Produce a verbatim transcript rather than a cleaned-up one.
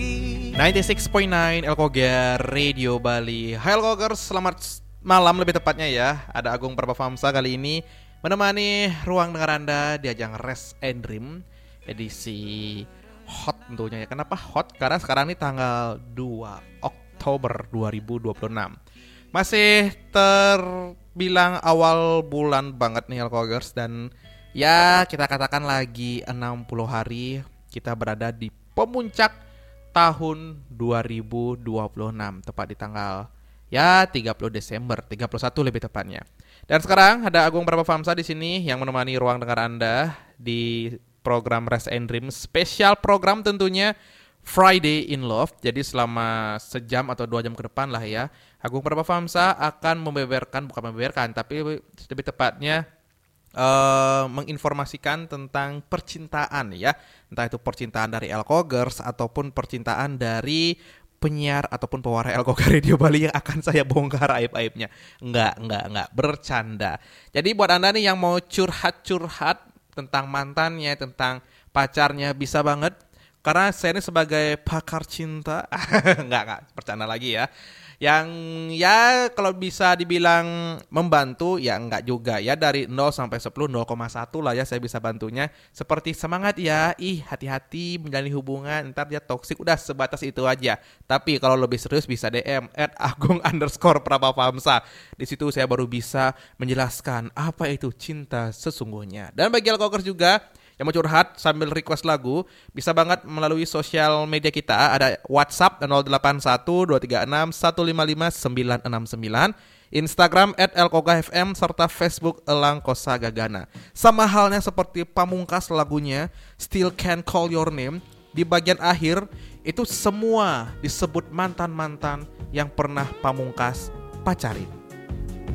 sembilan puluh enam koma sembilan Elkogar Radio Bali. Hai Elkogers, selamat malam lebih tepatnya ya. Ada Agung Prabhavamsa kali ini menemani ruang dengar Anda di ajang Rest and Dream edisi hot tentunya ya. Kenapa hot? Karena sekarang ini tanggal dua Oktober dua ribu dua puluh enam. Masih terbilang awal bulan banget nih Elkogers, dan ya kita katakan lagi enam puluh hari kita berada di pemuncak tahun dua ribu dua puluh enam, tepat di tanggal ya tiga puluh Desember, tiga puluh satu lebih tepatnya. Dan sekarang ada Agung Prabhavamsa di sini yang menemani ruang dengar Anda di program Rest and Dream, spesial program tentunya Friday in Love. Jadi selama sejam atau dua jam ke depan lah ya, Agung Prabhavamsa akan membeberkan, bukan membeberkan, tapi lebih tepatnya Uh, menginformasikan tentang percintaan ya, entah itu percintaan dari Elkogers ataupun percintaan dari penyiar ataupun pewarai Elkogar Radio Bali yang akan saya bongkar aib-aibnya. Enggak, enggak, enggak, bercanda. Jadi buat Anda nih yang mau curhat-curhat tentang mantannya, tentang pacarnya, bisa banget, karena saya ini sebagai pakar cinta. enggak, enggak, bercanda lagi ya. Yang ya kalau bisa dibilang membantu ya enggak juga ya, dari nol sampai sepuluh, nol koma satu lah ya saya bisa bantunya. Seperti semangat ya, ih hati-hati menjalani hubungan, ntar dia toksik, udah sebatas itu aja. Tapi kalau lebih serius bisa D M at agung underscore prabhavamsa. Di situ saya baru bisa menjelaskan apa itu cinta sesungguhnya. Dan bagi Elkogers juga yang mau curhat sambil request lagu, bisa banget melalui sosial media kita. Ada WhatsApp nol delapan satu dua tiga enam satu lima lima sembilan enam sembilan, Instagram at elkogafm, serta Facebook Elang Kosa Gagana. Sama halnya seperti pamungkas lagunya Still Can't Call Your Name, di bagian akhir itu semua disebut mantan-mantan yang pernah pamungkas pacarin.